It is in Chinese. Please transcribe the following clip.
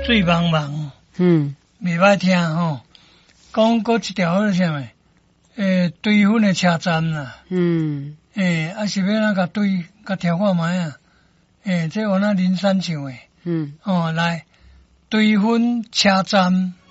水茫茫，袂歹听吼。讲过一条迄啥物？堆粉的车站啦。啊是要哪甲堆，甲调看卖啊？这往那林山上诶。来，堆粉车站。